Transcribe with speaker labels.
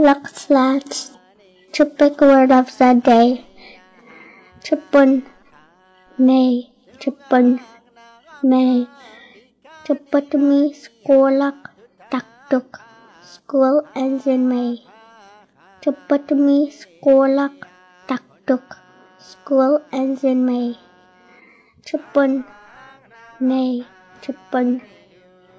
Speaker 1: Lakslats. Topic word of the day. Chupun. May. Chupun. May. Chupatumi skolak taktuk. School ends in May. Chupatumi skolak taktuk. School ends in May. Chupun. May. Chupun.